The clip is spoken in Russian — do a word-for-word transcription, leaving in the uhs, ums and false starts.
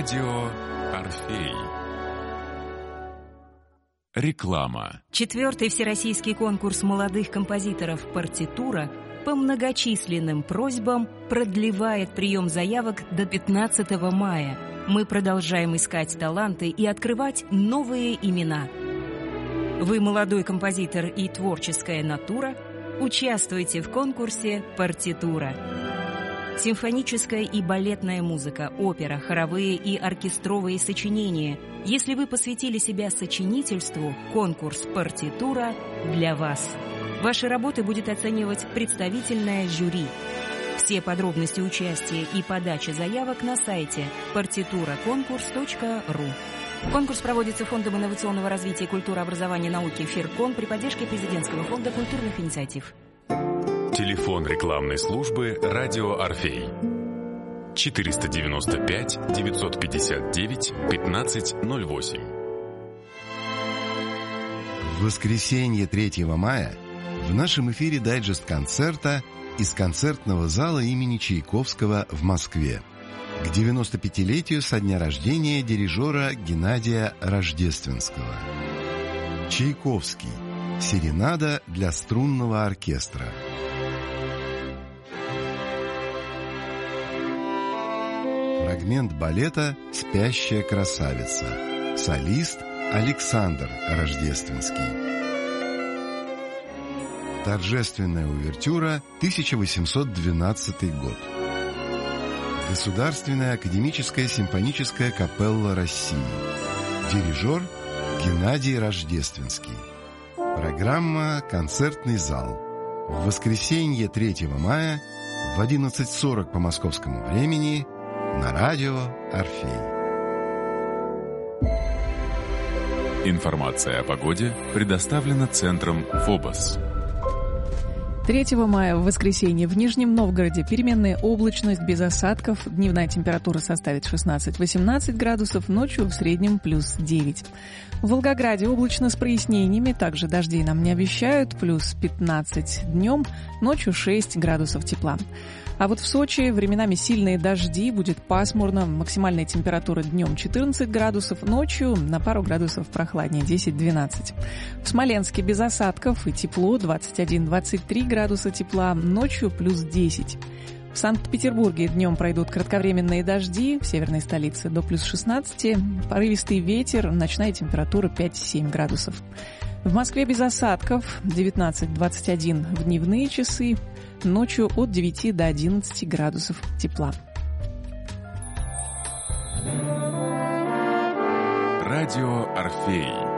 Радио Орфей. Реклама. Четвертый всероссийский конкурс молодых композиторов «Партитура» по многочисленным просьбам продлевает прием заявок до пятнадцатого мая. Мы продолжаем искать таланты и открывать новые имена. Вы молодой композитор и творческая натура? Участвуйте в конкурсе «Партитура». Симфоническая и балетная музыка, опера, хоровые и оркестровые сочинения. Если вы посвятили себя сочинительству, конкурс «Партитура» для вас. Ваши работы будет оценивать представительное жюри. Все подробности участия и подачи заявок на сайте партитура конкурс точка ру. Конкурс проводится Фондом инновационного развития культуры, образования и науки «Фиркон» при поддержке Президентского фонда культурных инициатив. Телефон рекламной службы «Радио Орфей». четыреста девяносто пять девятьсот пятьдесят девять пятнадцать ноль восемь. В воскресенье третьего мая в нашем эфире дайджест концерта из концертного зала имени Чайковского в Москве к девяносто пятилетию со дня рождения дирижера Геннадия Рождественского. Чайковский. Серенада для струнного оркестра. Фрагмент балета «Спящая красавица». Солист Александр Рождественский. Торжественная увертюра, тысяча восемьсот двенадцатый год. Государственная академическая симфоническая капелла России. Дирижер Геннадий Рождественский. Программа «Концертный зал». В воскресенье третьего мая в одиннадцать сорок по московскому времени на радио Орфей. Информация о погоде предоставлена Центром ФОБОС. третьего мая в воскресенье в Нижнем Новгороде переменная облачность без осадков. Дневная температура составит шестнадцать-восемнадцать градусов, ночью в среднем плюс девять. В Волгограде облачно с прояснениями, также дождей нам не обещают, плюс пятнадцать днем, ночью шесть градусов тепла. А вот в Сочи временами сильные дожди, будет пасмурно, максимальная температура днем четырнадцать градусов, ночью на пару градусов прохладнее, десять-двенадцать. В Смоленске без осадков и тепло, двадцать один-двадцать три градуса тепла, ночью плюс десять. В Санкт-Петербурге днем пройдут кратковременные дожди, в северной столице до плюс шестнадцати, порывистый ветер, ночная температура пять-семь градусов. В Москве без осадков, девятнадцать-двадцать один в дневные часы, ночью от девяти до одиннадцати градусов тепла. Радио Орфей.